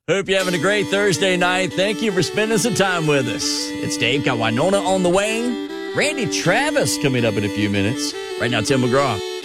Hope you're having a great Thursday night. Thank you for spending some time with us. It's Dave. Got Winona on the way. Randy Travis coming up in a few minutes. Right now, Tim McGraw.